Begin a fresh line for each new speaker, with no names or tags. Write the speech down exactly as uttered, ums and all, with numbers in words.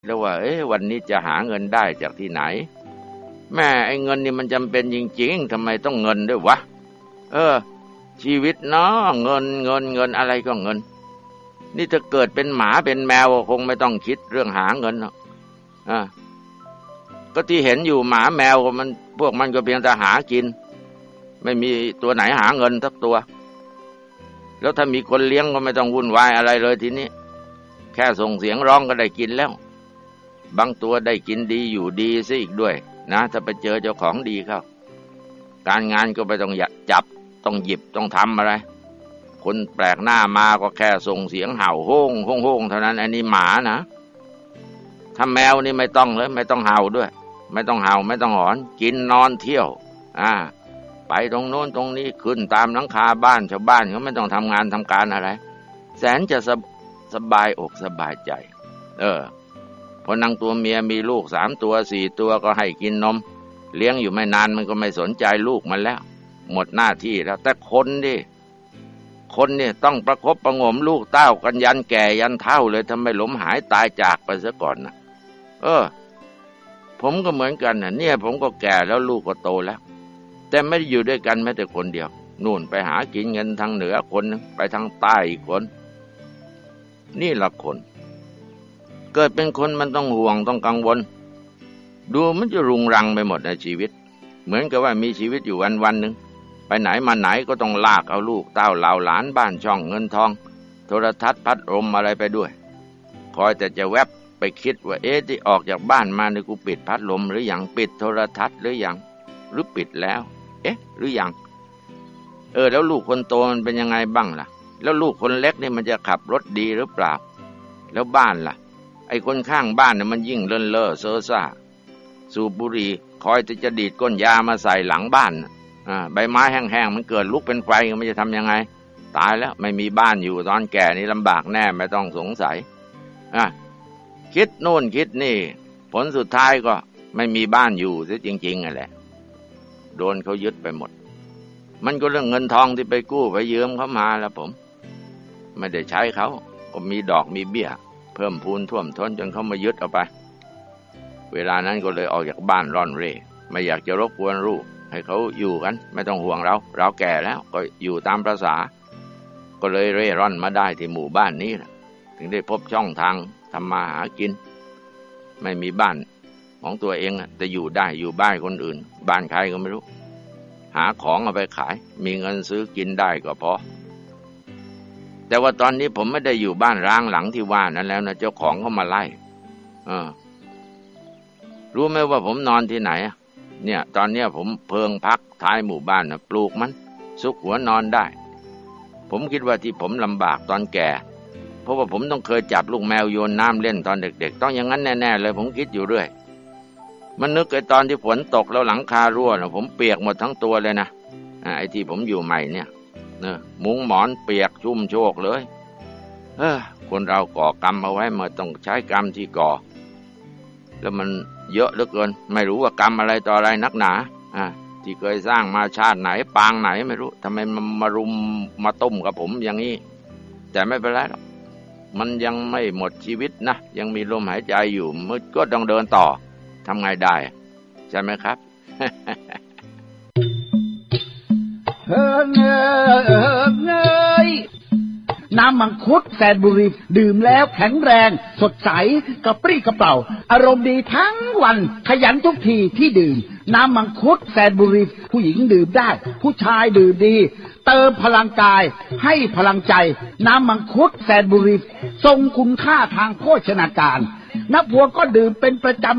แล้วว่าเอ๊ะวันนี้จะหาเงินได้จากที่ไหนแม่ไอ้เงินนี่มันจำเป็นจริงๆทำไมต้องเงินด้วยวะเออชีวิตเนาะเงินเงินเงินอะไรก็เงินนี่ถ้าเกิดเป็นหมาเป็นแมวคงไม่ต้องคิดเรื่องหาเงินหรอกอ่าก็ที่เห็นอยู่หมาแมวมันพวกมันก็เพียงแต่หากินไม่มีตัวไหนหาเงินสักตัวแล้วถ้ามีคนเลี้ยงก็ไม่ต้องวุ่นวายอะไรเลยทีนี้แค่ส่งเสียงร้องก็ได้กินแล้วบางตัวได้กินดีอยู่ดีซะอีกด้วยนะถ้าไปเจอเจ้าของดีเข้าการงานก็ไม่ต้องจับต้องหยิบต้องทำอะไรคนแปลกหน้ามาก็แค่ส่งเสียงเห่าโฮ่งโฮ่งโฮ่งเท่านั้นอันนี้หมานะถ้าแมวนี่ไม่ต้องเลยไม่ต้องเห่าด้วยไม่ต้องเห่าไม่ต้องหอนกินนอนเที่ยวอ่าไปตรงโน้นตรงนี้ขึ้นตามหลังคาบ้านชาวบ้านเขาไม่ต้องทำงานทำการอะไรแสนจะสบสบายอกสบายใจเออพอนางตัวเมียมีลูกสามตัวสี่ตัวก็ให้กินนมเลี้ยงอยู่ไม่นานมันก็ไม่สนใจลูกมันแล้วหมดหน้าที่แล้วแต่คนดิคนเนี่ยต้องประคบประงมลูกเต้ากันยันแก่ยันเฒ่าเลยทำไมล้มหายตายจากไปซะก่อนนะเออผมก็เหมือนกันนะเนี่ยผมก็แก่แล้วลูกก็โตแล้วแต่ไม่ได้อยู่ด้วยกันแม้แต่คนเดียวนู่นไปหากินเงินทางเหนือคนนึงไปทางใต้อีกคนนี่ละคนเกิดเป็นคนมันต้องห่วงต้องกังวลดูมันจะรุงรังไปหมดในชีวิตเหมือนกับว่ามีชีวิตอยู่วันวันหนึ่งไปไหนมาไหนก็ต้องลากเอาลูกเต้าเหล่าหลานบ้านช่องเงินทองโทรทัศน์พัดลมอะไรไปด้วยคอยแต่จะแวบไปคิดว่าเอ๊ะที่ออกจากบ้านมาเนี่ยกูปิดพัดลมหรือยังปิดโทรทัศน์หรือยังหรือปิดแล้วเอ๊ะหรือยังเออแล้วลูกคนโตมันเป็นยังไงบ้างล่ะแล้วลูกคนเล็กนี่มันจะขับรถดีหรือเปล่าแล้วบ้านล่ะไอ้คนข้างบ้านเนี่ยมันยิ่งเล่นเล่อเซ่อซ่าสูบบุหรี่คอยจะดีดก้นยามาใส่หลังบ้านอ่าใบไม้แห้งๆมันเกิดลุกเป็นไฟมันจะทำยังไงตายแล้วไม่มีบ้านอยู่ตอนแก่นี่ลำบากแน่ไม่ต้องสงสัยอ่ะคิดโน่นคิดนี่ผลสุดท้ายก็ไม่มีบ้านอยู่ซะจริงๆนั่นแหละโดนเขายึดไปหมดมันก็เรื่องเงินทองที่ไปกู้ไปยืมเขามาแล้วผมไม่ได้ใช้เขาก็มีดอกมีเบี้ยเพิ่มพูนท่วมท้นจนเขามายึดเอาไปเวลานั้นก็เลยออกจากบ้านร่อนเร่ไม่อยากจะรบกวนลูกให้เขาอยู่กันไม่ต้องห่วงเราเราแก่แล้วก็อยู่ตามประสาก็เลยเร่ร่อนมาได้ที่หมู่บ้านนี้ถึงได้พบช่องทางทำมาหากินไม่มีบ้านของตัวเองแต่อยู่ได้อยู่บ้านคนอื่นบ้านใครก็ไม่รู้หาของเอาไปขายมีเงินซื้อกินได้ก็พอแต่ว่าตอนนี้ผมไม่ได้อยู่บ้านร้างหลังที่ว่านั้นแล้วนะเจ้าของเขามาไล่เออรู้ไหมว่าผมนอนที่ไหนเนี่ยตอนเนี้ยผมเพิงพักท้ายหมู่บ้านนะปลูกมันซุกหัวนอนได้ผมคิดว่าที่ผมลำบากตอนแก่เพราะว่าผมต้องเคยจับลูกแมวโยนน้ำเล่นตอนเด็กๆต้องอย่างนั้นแน่ๆเลยผมคิดอยู่เรื่อยมันนึกไอ้ตอนที่ฝนตกแล้วหลังคารั่วนะผมเปียกหมดทั้งตัวเลยนะไอ้ที่ผมอยู่ใหม่เนี่ยเนอะมุ้งหมอนเปียกชุ่มโชกเลยเออคนเราก่อกรรมเอาไว้มาต้องใช้กรรมที่ก่อแล้วมันเยอะเหลือเกินไม่รู้ว่ากรรมอะไรต่ออะไรนักหนาอ่าที่เคยสร้างมาชาติไหนปางไหนไม่รู้ทำไมมันมารุมมาต้มกับผมอย่างนี้แต่ไม่เป็นไรหรอกมันยังไม่หมดชีวิตนะยังมีลมหายใจอยู่มันก็ต้องเดินต่อทำไงได้ใช่ไหมครับ
เฮ้อเงยเงยน้ำมังคุดแสนบุรีดื่มแล้วแข็งแรงสดใสกระปรี้กระเป๋าอารมณ์ดีทั้งวันขยันทุกทีที่ดื่มน้ำมังคุดแสนบุรีผู้หญิงดื่มได้ผู้ชายดื่มดีเติมพลังกายให้พลังใจน้ำมังคุดแสนบุรีทรงคุณค่าทางโภชนาการนักบวชก็ดื่มเป็นประจำ